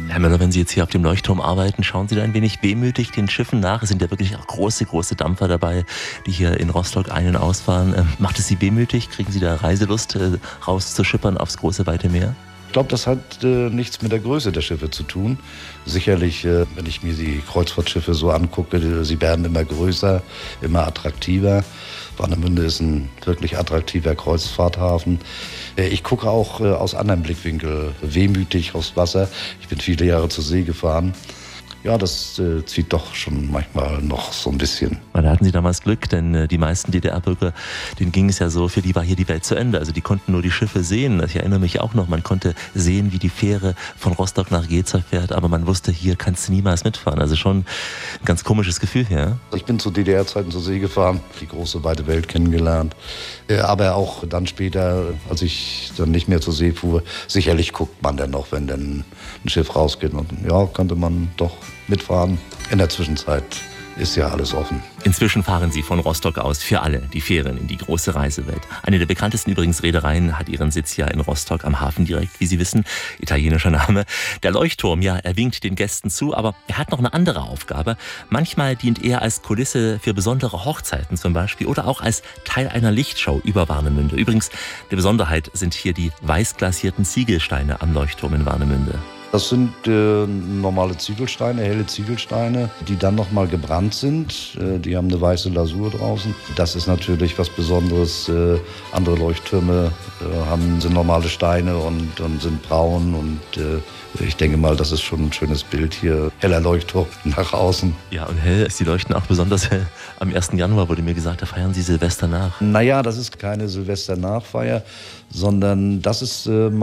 Herr Möller, wenn Sie jetzt hier auf dem Leuchtturm arbeiten, schauen Sie da ein wenig wehmütig den Schiffen nach? Es sind ja wirklich auch große, große Dampfer dabei, die hier in Rostock ein- und ausfahren. Macht es Sie wehmütig? Kriegen Sie da Reiselust, rauszuschippern aufs große, weite Meer? Ich glaube, das hat nichts mit der Größe der Schiffe zu tun. Sicherlich, wenn ich mir die Kreuzfahrtschiffe so angucke, sie werden immer größer, immer attraktiver. Warnemünde ist ein wirklich attraktiver Kreuzfahrthafen. Ich gucke auch aus anderem Blickwinkel wehmütig aufs Wasser. Ich bin viele Jahre zur See gefahren. Ja, das zieht doch schon manchmal noch so ein bisschen. Da hatten Sie damals Glück, denn die meisten DDR-Bürger, denen ging es ja so, für die war hier die Welt zu Ende. Also die konnten nur die Schiffe sehen. Ich erinnere mich auch noch, man konnte sehen, wie die Fähre von Rostock nach Geza fährt, aber man wusste, hier kannst du niemals mitfahren. Also schon ein ganz komisches Gefühl hier. Ich bin zu DDR-Zeiten zur See gefahren, die große, weite Welt kennengelernt. Aber auch dann später, als ich dann nicht mehr zur See fuhr, sicherlich guckt man dann noch, wenn dann ein Schiff rausgeht. Und ja, konnte man doch mitfahren. In der Zwischenzeit ist ja alles offen. Inzwischen fahren Sie von Rostock aus für alle die Fähren in die große Reisewelt. Eine der bekanntesten übrigens Reedereien hat ihren Sitz ja in Rostock am Hafen direkt, wie Sie wissen. Italienischer Name. Der Leuchtturm, ja, er winkt den Gästen zu, aber er hat noch eine andere Aufgabe. Manchmal dient er als Kulisse für besondere Hochzeiten zum Beispiel oder auch als Teil einer Lichtshow über Warnemünde. Übrigens, die Besonderheit sind hier die weiß glasierten Ziegelsteine am Leuchtturm in Warnemünde. Das sind normale Ziegelsteine, helle Ziegelsteine, die dann nochmal gebrannt sind. Die haben eine weiße Lasur draußen. Das ist natürlich was Besonderes. Andere Leuchttürme sind normale Steine und sind braun. Und ich denke mal, das ist schon ein schönes Bild hier. Heller Leuchtturm nach außen. Ja, und hell ist die Leuchten auch besonders hell. Am 1. Januar wurde mir gesagt, da feiern Sie Silvester nach. Naja, das ist keine Silvester-Nachfeier, sondern das ist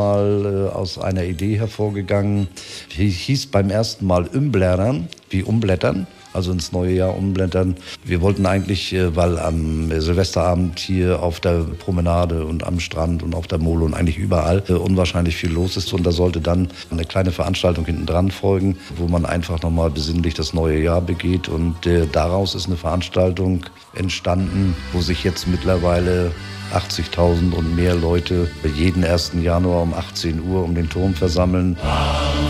mal aus einer Idee hervorgegangen. Hieß beim ersten Mal Umblättern, wie umblättern, also ins neue Jahr umblättern. Wir wollten eigentlich, weil am Silvesterabend hier auf der Promenade und am Strand und auf der Mole und eigentlich überall unwahrscheinlich viel los ist. Und da sollte dann eine kleine Veranstaltung hinten dran folgen, wo man einfach nochmal besinnlich das neue Jahr begeht. Und daraus ist eine Veranstaltung entstanden, wo sich jetzt mittlerweile 80.000 und mehr Leute jeden 1. Januar um 18 Uhr um den Turm versammeln.